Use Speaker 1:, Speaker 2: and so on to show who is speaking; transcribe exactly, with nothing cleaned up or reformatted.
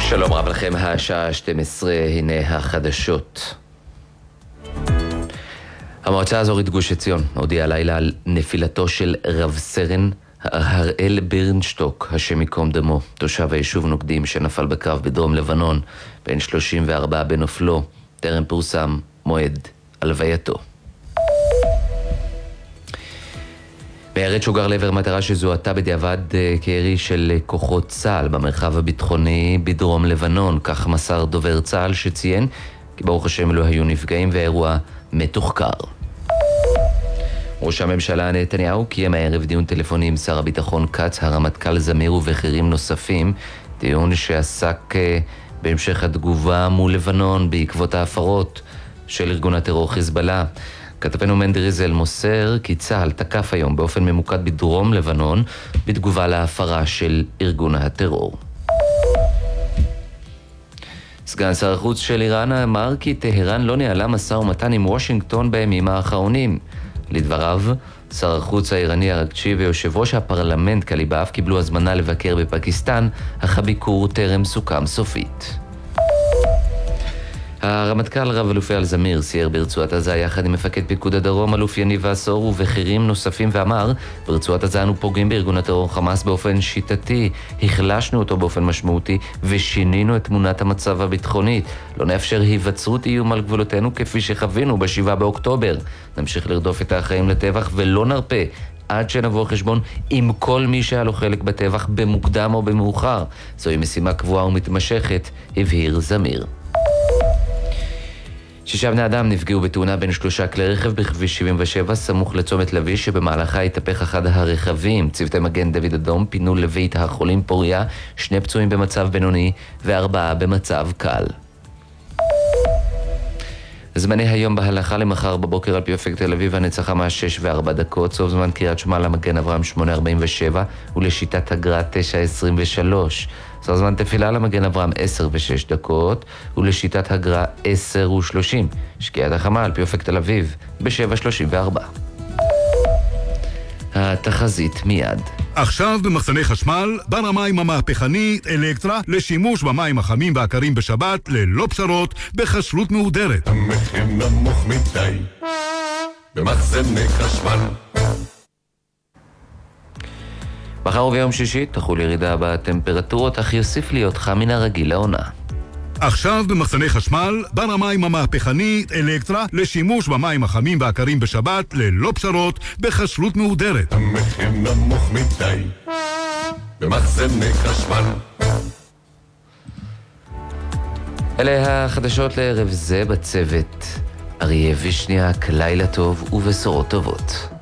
Speaker 1: שלום רב לכם, השעה שתים עשרה, הנה החדשות. המועצה האזורית גוש עציון הודיעה לילה על נפילתו של רב סרן הראל ברנשטוק, השם ייקום דמו, תושב היישוב נוקדים שנפל בקרב בדרום לבנון, בן שלושים וארבע בנופלו. טרם פורסם מועד הלווייתו. מיירט שוגר לעבר מטרה שזוהתה בדיעבד כירי של כוחות צה"ל במרחב הביטחוני בדרום לבנון, כך מסר דובר צה"ל שציין כי ברוך השם לא היו נפגעים והאירוע מתוחקר. ראש הממשלה נתניהו קיים הערב דיון טלפוני עם שר הביטחון כץ, הרמטכ"ל זמיר ובכירים נוספים, דיון שעסק בהמשך התגובה מול לבנון בעקבות ההפרות של ארגון הטרור חיזבאללה. כתבנו מנדי ריזל מוסר כי צה"ל תקף היום באופן ממוקד בדרום לבנון בתגובה להפרה של ארגון הטרור. סגן שר החוץ של איראן אמר כי טהרן לא ניהלה משא ומתן עם וושינגטון בימים האחרונים. לדבריו, שר החוץ האיראני ארגצ'י ויושב ראש הפרלמנט קליבאף קיבלו הזמנה לבקר בפקיסטן, אך הביקור טרם סוכם סופית. הרמטכ"ל רב אלופי אלזמיר סייר ברצועת עזה יחד עם מפקד פיקוד הדרום אלוף יניב ועשור ובכירים נוספים ואמר, ברצועת עזה אנו פוגעים בארגון הטרור חמאס באופן שיטתי, החלשנו אותו באופן משמעותי ושינינו את תמונת המצב הביטחונית. לא נאפשר היווצרות איום על גבולותינו כפי שחווינו בשבעה באוקטובר. נמשיך לרדוף את האחראים לטבח ולא נרפה עד שנבוא חשבון עם כל מי שהיה לו חלק בטבח במוקדם או במאוחר. זוהי משימה קבועה ומתמשכת, הבהיר זמיר. שישה בני אדם נפגעו בתאונה בין שלושה כלי רכב בכביש שבעים ושבע סמוך לצומת לביש שבמהלכה התהפך אחד הרכבים. צוותי מגן דוד אדום פינו לבית החולים פוריה שני פצועים במצב בינוני וארבעה במצב קל. זמני היום בהלכה למחר בבוקר על פי אופק תל אביב הנצחה מה שש וארבע דקות, סוף זמן קריית שמע למגן אברהם שמונה ארבעים ושבע ולשיטת הגר"א תשע עשרים ושלוש. סוף זמן תפילה למגן אברהם עשר ושש דקות ולשיטת הגר"א עשר ושלושים. שקיעת החמה על פי אופק תל אביב בשבע שלושים וארבע. התחזית מיד.
Speaker 2: עכשיו במחסני חשמל, בר המים המהפכני אלקטרה לשימוש במים החמים והקרים בשבת ללא פשרות בחשלות מהודרת.
Speaker 3: המחיר נמוך מדי במחסני חשמל.
Speaker 1: מחר וביום שישי תחול ירידה בטמפרטורות, אך יוסיף להיות חם מן הרגיל לעונה.
Speaker 2: עכשיו במחסני חשמל, בר המים המהפכני אלקטרה לשימוש במים החמים והקרים בשבת ללא פשרות בחשלות מהודרת.
Speaker 3: המחיר נמוך מדי במחסני חשמל.
Speaker 1: אלה החדשות לערב זה, בצוות אריה וישניאק, לילה טוב ובשורות טובות.